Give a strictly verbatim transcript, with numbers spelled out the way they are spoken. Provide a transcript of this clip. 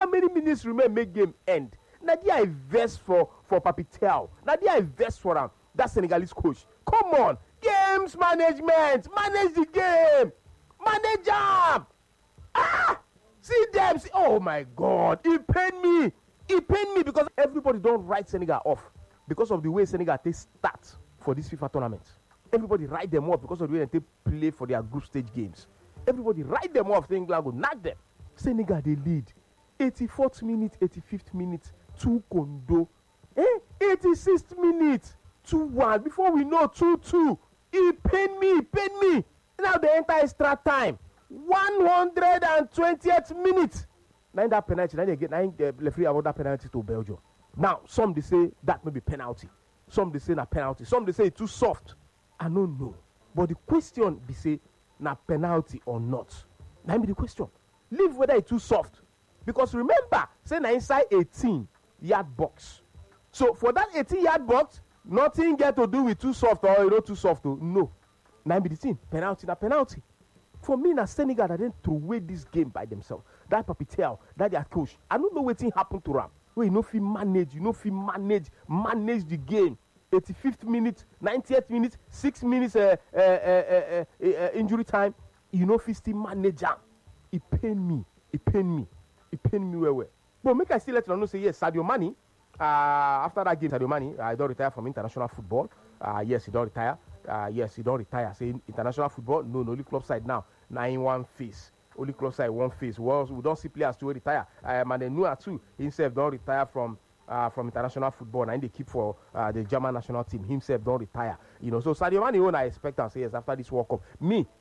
many minutes remain make game end? Now they are invest for for Papitel. Now they are invest for him. That Senegalese coach. Come on, games management, manage the game, manage them. Ah, see them. See, oh my God, it pain me. It pain me because everybody don't write Senegal off because of the way Senegal they start for this FIFA tournament. Everybody write them off because of the way they play for their group stage games. Everybody write them off. Think England will knock them. Senegal they lead. eighty-fourth minute, eighty-fifth minute, two Kondo. Eh? eighty-sixth minute, two one. Before we know, two two. It pain me, it pain me. Now they enter extra time. one hundred twentieth minute. Now in that penalty, now they get now the referee award that penalty to Belgium. Now some they say that may be penalty. Some they say na penalty. Some they say it's too soft. I don't know. But the question they say na penalty or not. That be the question. Leave whether it's too soft. Because remember, say na inside eighteen yard box. So for that eighteen yard box, nothing get to do with too soft or you know too soft. Oh. No. Now be the thing. Penalty na penalty. For me, na Senegal that didn't throw away this game by themselves. That Papitel, that their coach. I don't know what thing happened to Ram. Where you know if he manage, you know if he manage, manage the game. eighty-fifth minute, ninetieth minute, six minutes uh, uh, uh, uh, uh, injury time. You know if he still manage am. It pain me. It pain me. It pain me well well. But make I still let you know say yes, Sadio Mane. Uh, after that game, Sadio Mane, I uh, don't retire from international football. Uh, yes, he don't retire. Uh, yes, he don't retire. Say international football, no, no, only club side now. Nine one face. Only club side one face. Well, we don't see players to retire. Uh, Mane Noah too himself don't retire from uh, from international football. And they keep for uh, the German national team. Himself don't retire. You know, so Sadio Mane, I expect and say yes after this World Cup. Me,